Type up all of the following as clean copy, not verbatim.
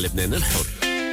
لبنان الحر.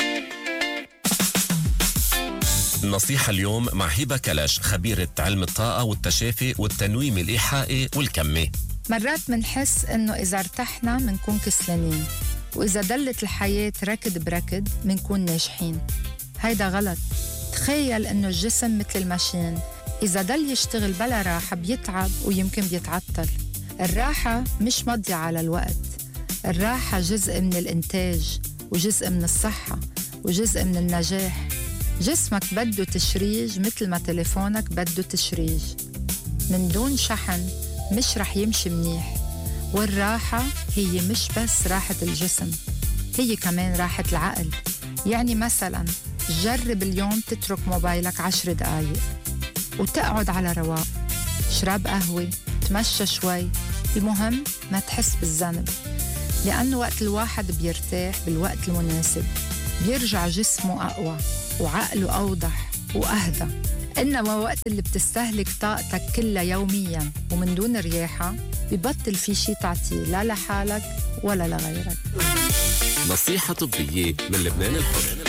نصيحة اليوم مع هبة كلاش، خبيرة علم الطاقة والتشافي والتنويم الإيحائي والكمي. مرات منحس إنه إذا ارتحنا منكون كسلانين، وإذا دلت الحياة ركض بركض منكون ناجحين. هيدا غلط. تخيل إنه الجسم مثل الماشين، إذا دل يشتغل بلا راحة بيتعب ويمكن بيتعطل. الراحة مش مضيعة على الوقت، الراحة جزء من الإنتاج وجزء من الصحة وجزء من النجاح. جسمك بده تشريج مثل ما تليفونك بده تشريج. من دون شحن مش رح يمشي منيح. والراحة هي مش بس راحة الجسم، هي كمان راحة العقل. يعني مثلا جرب اليوم تترك موبايلك 10 دقايق وتقعد على رواق، شرب قهوة، تمشى شوي. المهم ما تحس بالذنب، لأنه وقت الواحد بيرتاح بالوقت المناسب بيرجع جسمه أقوى وعقله أوضح وأهدى. إنما وقت اللي بتستهلك طاقتك كلها يومياً ومن دون رياحة ببطل في شي تعطيه لا لحالك ولا لغيرك. نصيحة طبية من لبنان الحر.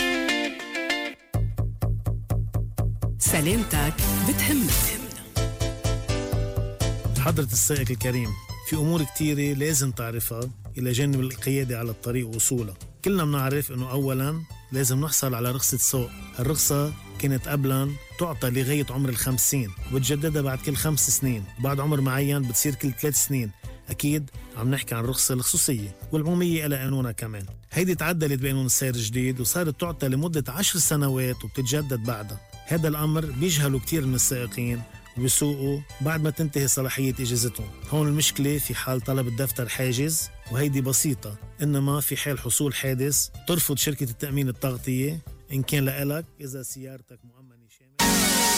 سلامتك بتهمنا. حضرة السائق الكريم، في أمور كتيرة لازم تعرفها إلى جانب القيادة على الطريق ووصولها. كلنا بنعرف أنه أولاً لازم نحصل على رخصة سوق. الرخصة كانت قبلاً تعطى لغاية عمر 50 وبتجددها بعد كل 5 سنين، بعد عمر معين بتصير كل 3 سنين. أكيد عم نحكي عن الرخصة الخصوصية والعمومية إلى قانونها كمان. هيدي تعدلت بقانون السير الجديد وصارت تعطى لمدة 10 سنوات وبتتجدد بعدها. هذا الأمر بيجهلوا كتير من السائقين وبيسوقوا بعد ما تنتهي صلاحية إجازتهم. هون المشكلة في حال طلب الدفتر حاجز، وهيدي بسيطة. إنما في حال حصول حادث ترفض شركة التأمين التغطية إن كان لإلك إذا سيارتك مؤمنة شامل.